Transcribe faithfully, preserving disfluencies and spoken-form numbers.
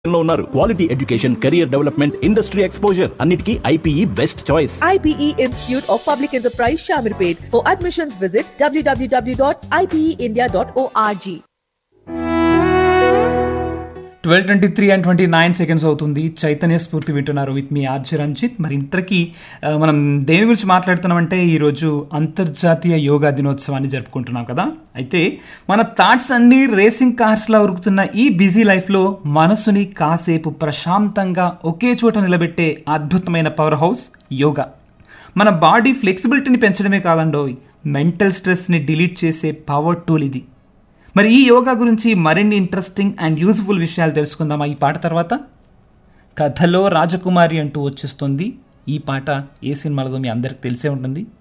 లో ఉన్నారు. Quality education, career development, industry exposure అన్నిటికీ IPE best choice. I P E Institute of Public Enterprise Shamirpet. For admissions visit w w w dot i p e india dot org. Twelve twenty three and twenty nine seconds అవుతుంది. చైతన్య స్ఫూర్తి వింటున్నారు with me RJ Ranjith. మరి ఇంతకీ మనం దేని గురించి మాట్లాడుతున్నామంటే ఈరోజు అంతర్జాతీయ యోగా దినోత్సవాన్ని జరుపుకుంటున్నాం కదా. అయితే మన థాట్స్ అన్నీ రేసింగ్ కార్స్లా ఉరుకుతున్న ఈ బిజీ లైఫ్లో మనసుని కాసేపు ప్రశాంతంగా ఒకే చోట నిలబెట్టే అద్భుతమైన పవర్ హౌస్ యోగా. మన బాడీ ఫ్లెక్సిబిలిటీని పెంచడమే కాదండోయ్, మెంటల్ స్ట్రెస్ని డిలీట్ చేసే పవర్ టూల్ ఇది. మరి ఈ యోగా గురించి మరిన్ని ఇంట్రెస్టింగ్ అండ్ యూజ్ఫుల్ విషయాలు తెలుసుకుందామా ఈ పాట తర్వాత. కథలో రాజకుమారి అంటూ వచ్చేస్తుంది ఈ పాట. ఏ సినిమాలో మీ అందరికి తెలిసే ఉంటుంది.